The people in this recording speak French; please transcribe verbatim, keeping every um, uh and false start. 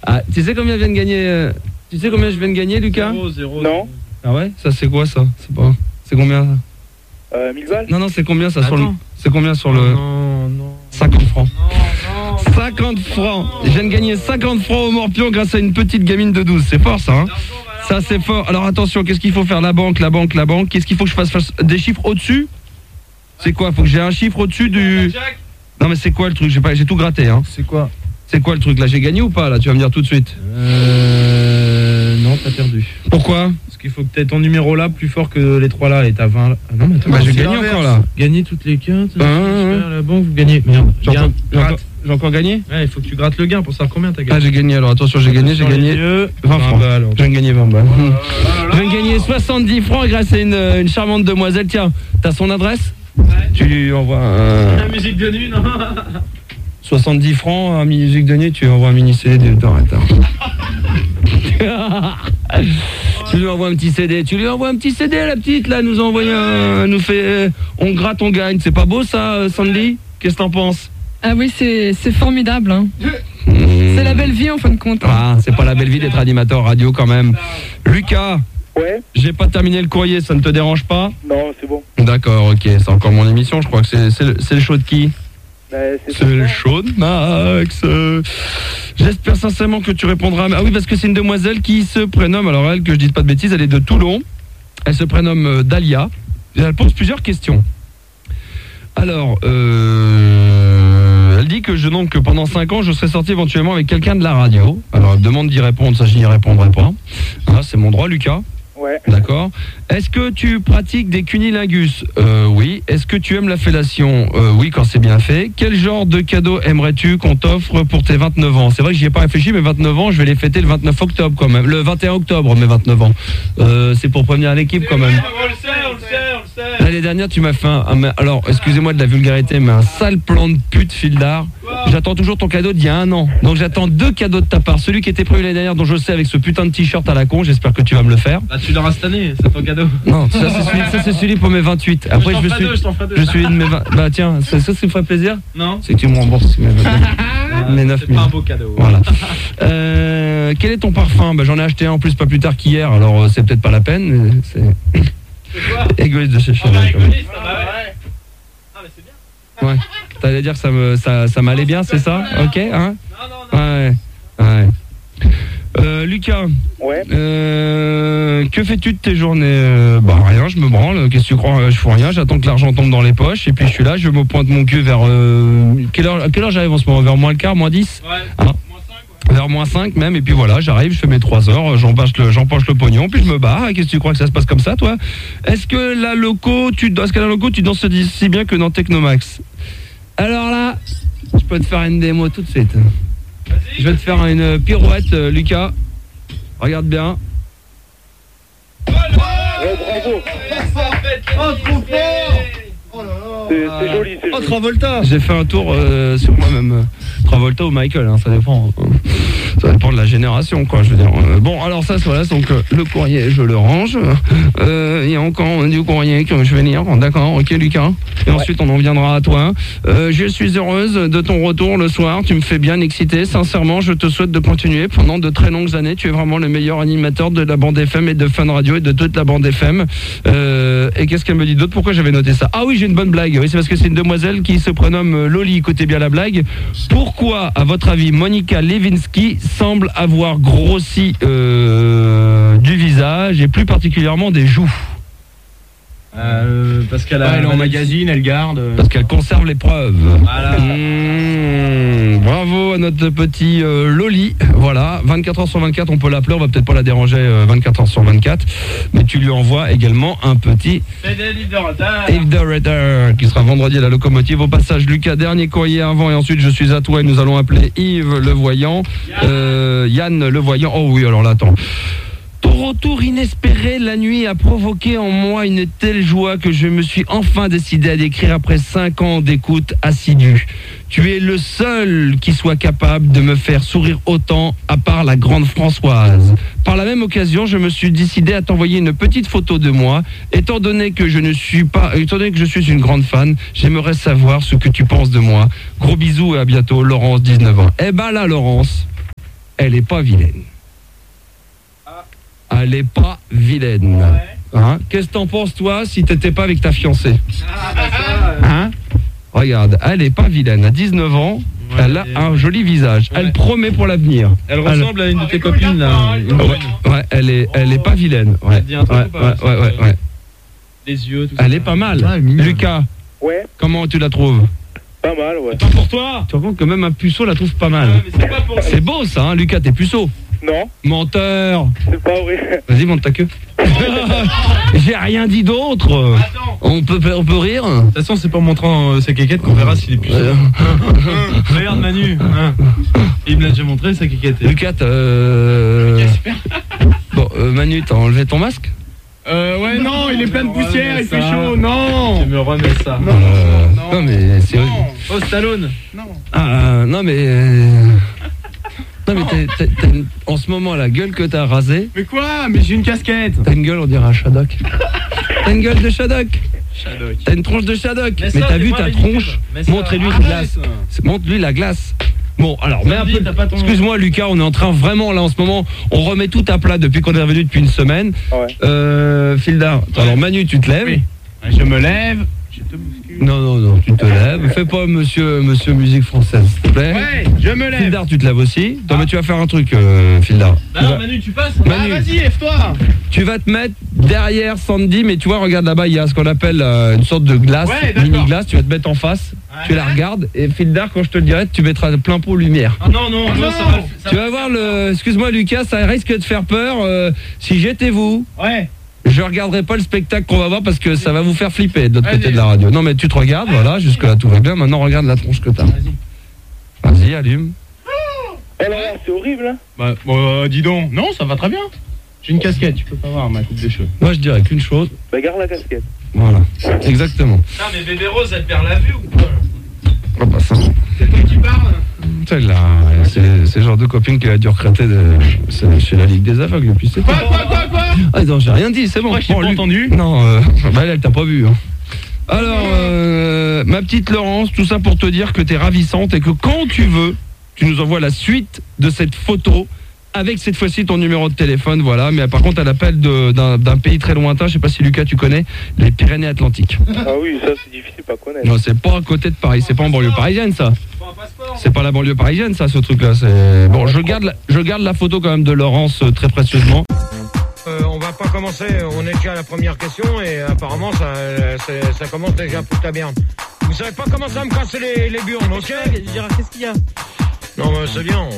Ah, tu sais combien je viens de gagner euh, Tu sais combien je viens de gagner, Lucas? zéro, zéro. Non. Ah ouais? Ça c'est quoi ça? C'est pas. C'est combien ça? Euh, mille balles. Non non, c'est combien ça sur le? Attends. C'est combien sur le? Non, non. cinquante francs. Non, non. cinquante francs. Je viens de gagner cinquante francs au Morpion grâce à une petite gamine de douze. C'est fort ça, hein? Ça c'est fort. Alors attention, qu'est-ce qu'il faut faire? La banque, la banque, la banque. Qu'est-ce qu'il faut que je fasse? Fasse des chiffres au-dessus? C'est quoi? Faut que j'ai un chiffre au-dessus du... Non mais c'est quoi le truc? J'ai pas, j'ai tout gratté, hein. C'est quoi? C'est quoi le truc là? J'ai gagné ou pas là? Tu vas me dire tout de suite. Euh... Non, t'as perdu. Pourquoi? Parce qu'il faut que t'aies ton numéro là plus fort que les trois là et t'as vingt là. Ah non mais attends, Bah, j'ai c'est gagné l'inverse. encore là. Gagner toutes les cartes. Ah, ouais, super, la banque, vous gagnez. Merde. J'ai Gain, encore, j'ai encore- gratte. j'ai encore gagné? Ouais, il faut que tu grattes le gain pour savoir combien t'as Ah gagné. j'ai gagné, alors attention, j'ai gagné, j'ai Sur les gagné yeux, vingt francs. balles. Je viens de gagner vingt balles. Je viens de gagner soixante-dix francs grâce à une, une charmante demoiselle. Tiens, t'as son adresse? Tu lui envoies un... La musique de nuit, non? soixante-dix francs, un musique de nuit, tu lui envoies un mini C D. Attends, attends. Tu lui envoies un petit C D, tu lui envoies un petit C D à la petite, là, nous envoie un... nous fait... On gratte, on gagne. C'est pas beau ça, Sandy? Qu'est-ce que t'en penses? Ah oui, c'est c'est formidable. Hein. Mmh. C'est la belle vie en fin de compte. Ah, c'est pas la belle vie d'être animateur radio quand même. Lucas, Ouais. j'ai pas terminé le courrier, ça ne te dérange pas? Non, c'est bon. D'accord, ok, c'est encore mon émission, je crois que c'est c'est le, c'est le show de qui? Bah, c'est C'est le show de Max. Euh, J'espère sincèrement que tu répondras. Ah oui, parce que c'est une demoiselle qui se prénomme, alors elle, que je dise pas de bêtises, elle est de Toulon. Elle se prénomme euh, Dalia. Et elle pose plusieurs questions. Alors, euh, elle dit que je donc que pendant cinq ans, je serai sorti éventuellement avec quelqu'un de la radio. Alors, elle me demande d'y répondre, ça je n'y répondrai pas. Ah, c'est mon droit, Lucas. Ouais. D'accord. Est-ce que tu pratiques des cunilingus? euh, Oui. Est-ce que tu aimes la fellation? euh, Oui, quand c'est bien fait. Quel genre de cadeau aimerais-tu qu'on t'offre pour tes vingt-neuf ans? C'est vrai que j'y ai pas réfléchi, mais vingt-neuf ans, je vais les fêter le vingt-neuf octobre quand même. Le vingt et un octobre, mes vingt-neuf ans. Euh, c'est pour prévenir l'équipe quand même. On le sait, on le sait, on le sait. L'année dernière, tu m'as fait un, un- alors, excusez-moi de la vulgarité, mais un sale plan de pute fil d'art. J'attends toujours ton cadeau d'il y a un an. Donc j'attends deux cadeaux de ta part. Celui qui était prévu l'année dernière, dont je sais avec ce putain de t-shirt à la con. J'espère que tu vas me le faire. Bah tu l'auras cette année, c'est ton cadeau. Non, ça c'est celui, ça, c'est celui pour mes vingt-huit. Après je, je me t'en ferai suis, deux, je t'en ferai deux. je suis de mes vingt. Bah tiens, ça, ça, ça me ferait plaisir. Non. C'est que tu me rembourses mes, Ah, mes neuf c'est mille. pas un beau cadeau. Voilà. Euh, quel est ton parfum? Bah j'en ai acheté un en plus pas plus tard qu'hier. Alors euh, c'est peut-être pas la peine. Mais c'est C'est quoi? égoïste de chez Oh bah Chanel. quand même. égoïste, ah bah ouais. Ah mais c'est bien. Ouais. T'allais dire que ça me, ça, ça m'allait bien, c'est ça? Ok, hein? Non, non, non. Ouais. Ouais. Euh, Lucas, Ouais. euh, que fais-tu de tes journées? euh, Bah rien, je me branle. Qu'est-ce que tu crois? Je fous rien. J'attends que l'argent tombe dans les poches et puis je suis là. Je me pointe mon cul vers euh, quelle heure? À quelle heure j'arrive en ce moment? Vers moins le quart, moins dix? Ouais. Ah. Moins cinq, ouais. Vers moins cinq même. Et puis voilà, j'arrive, je fais mes trois heures, j'empoche le, j'empoche le pognon, puis je me barre. Qu'est-ce que tu crois que ça se passe comme ça, toi? Est-ce que la loco, tu, est-ce qu'à la loco, tu danses si bien que dans Technomax? Alors là, je peux te faire une démo tout de suite. Vas-y. Je vais te faire une pirouette, euh, Lucas. Regarde bien. Ouais, bravo. Oh trop fort. C'est c'est joli, c'est Oh joli. Travolta. J'ai fait un tour euh, sur moi-même. Travolta ou Michael, hein, ça dépend. Ça dépend de la génération, quoi, je veux dire. Euh, bon, alors ça, voilà, donc euh, le courrier, je le range. Euh, Il y a encore du courrier que je vais lire. D'accord, ok, Lucas. Et Ouais. ensuite, on en viendra à toi. Euh, je suis heureuse de ton retour le soir. Tu me fais bien exciter. Sincèrement, je te souhaite de continuer pendant de très longues années. Tu es vraiment le meilleur animateur de la bande F M et de Fun Radio et de toute la bande F M. Euh, et qu'est-ce qu'elle me dit d'autre? Pourquoi j'avais noté ça? Ah oui, j'ai une bonne blague. Oui, c'est parce que c'est une demoiselle qui se prénomme Loli. Écoutez bien la blague. Pourquoi, à votre avis, Monica Lewinsky semble avoir grossi euh, du visage et plus particulièrement des joues? Euh, parce qu'elle Ouais, a elle est en en magazine, elle garde. Parce qu'elle conserve les preuves. Voilà. Mmh, bravo à notre petit euh, Loli. Voilà, vingt-quatre heures sur vingt-quatre, on peut l'appeler, on va peut-être pas la déranger euh, vingt-quatre heures sur vingt-quatre, mais tu lui envoies également un petit C'est des livres de retard. Yves de Ritter qui sera vendredi à la locomotive. Au passage, Lucas, dernier courrier avant et ensuite je suis à toi et nous allons appeler Yves le voyant. Euh, Yann le voyant. Oh oui, alors là, attends. Ton retour inespéré la nuit a provoqué en moi une telle joie que je me suis enfin décidé à l'écrire après cinq ans d'écoute assidue. Tu es le seul qui soit capable de me faire sourire autant, à part la grande Françoise. Par la même occasion, je me suis décidé à t'envoyer une petite photo de moi. Étant donné que je ne suis pas, étant donné que je suis une grande fan, j'aimerais savoir ce que tu penses de moi. Gros bisous et à bientôt, Laurence, dix-neuf ans. Eh ben là, Laurence. elle est pas vilaine. Elle est pas vilaine. Hein? Qu'est-ce que t'en penses, toi, si t'étais pas avec ta fiancée? Hein? Regarde, elle est pas vilaine. À dix-neuf ans, ouais, elle a un joli visage. Ouais. Elle promet pour l'avenir. Elle ressemble elle... à une de tes copines, là. Une ouais, ouais, elle est, elle est pas vilaine. Ouais, ouais, ouais, ouais, ouais, ouais. Les yeux, tout elle ça. est pas mal. Ouais, Lucas, ouais. Comment tu la trouves? Pas mal, ouais. Pas pour toi. Tu te rends compte que même un puceau la trouve pas mal. Ouais, mais c'est pas pour... C'est beau ça, hein, Lucas, t'es puceau. Non. Menteur. C'est pas vrai. Vas-y, monte ta queue. J'ai rien dit d'autre. Attends. On peut, on peut rire. De toute façon, c'est pas en montrant euh, sa quéquette qu'on verra s'il est puceau. Euh... Regarde Manu. Hein. Il me l'a déjà montré, sa quéquette. Lucas, euh... Lucas, super. Bon, euh, Manu, t'as enlevé ton masque? Euh, ouais, non, il est plein de poussière, il fait chaud, non. Je me remets ça. Non, euh, non, non, mais c'est... Non. Oh, Stallone. Non. Ah, non, mais... Euh... Non, mais t'as, t'as, t'as une... en ce moment, la gueule que t'as rasée... Mais quoi? Mais j'ai une casquette. T'as une gueule, on dirait un Shadok. T'as une gueule de Shadok. Shadok. T'as une tronche de Shadok. Mais, mais ça, t'as vu ta tronche? Montrez-lui la glace. Montre-lui la glace. Bon, alors, mais un peu... Ton... Excuse-moi, Lucas, on est en train vraiment, là, en ce moment, on remet tout à plat depuis qu'on est revenu depuis une semaine. Ouais. Euh, Fildar, ouais. Alors Manu, tu te lèves? Oui. Je me lève. Je te bouscule. Non, non, non, tu te lèves. Fais pas monsieur, monsieur musique française, s'il te plaît. Ouais, je me lève. Fildar, tu te lèves aussi. Non, ah. mais tu vas faire un truc, euh, Fildar. Bah non, vas... Manu, tu passes. Manu, ah, vas-y, lève-toi. Tu vas te mettre derrière Sandy, mais tu vois, regarde là-bas, il y a ce qu'on appelle euh, une sorte de glace, ouais, mini-glace. Tu vas te mettre en face. Ouais. Tu la regardes et Fildar, quand je te le dirai, tu mettras plein pot lumière. Ah non, non, oh, non, ça va, ça tu va vas voir le... Excuse-moi, Lucas, ça risque de faire peur. Euh, si j'étais vous... Ouais. Je regarderai pas le spectacle qu'on va voir parce que ça va vous faire flipper de l'autre côté de la radio. Non, mais tu te regardes, voilà, jusque-là tout va bien. Maintenant, regarde la tronche que t'as. Vas-y. Vas-y, allume. Oh là là, c'est horrible, hein. Bah, euh, dis donc. Non, ça va très bien. J'ai une casquette, tu peux pas voir ma coupe de cheveux. Moi, je dirais qu'une chose. Bah, garde la casquette. Voilà, exactement. Non, mais bébé Rose, elle perd la vue ou quoi? Oh, bah, ça. C'est toi qui parles? Celle-là, c'est, c'est le genre de copine qui a dû recruter de, c'est, chez la Ligue des Aveugles depuis sept ans. Quoi, quoi, quoi, quoi? Ah non, j'ai rien dit, c'est bon. Moi, je t'ai bon, pas lui... entendu. Non, euh, bah elle, elle t'a pas vu. Hein. Alors, euh, ma petite Laurence, tout ça pour te dire que t'es ravissante et que quand tu veux, tu nous envoies la suite de cette photo avec cette fois-ci ton numéro de téléphone, voilà. Mais par contre, elle appelle de, d'un, d'un pays très lointain, je sais pas si Lucas tu connais, les Pyrénées-Atlantiques. Ah oui, ça c'est difficile à connaître. Non, c'est pas à côté de Paris, c'est pas en banlieue parisienne ça. C'est pas la banlieue parisienne ça, ce truc-là. C'est... Bon, je garde, la, je garde la photo quand même de Laurence euh, très précieusement. Euh, on va pas commencer, on est déjà à la première question et apparemment ça, ça, ça commence déjà plutôt bien. Vous savez pas comment ça me casser les, les burnes, ok? Qu'est-ce qu'il y a? Non mais c'est bien.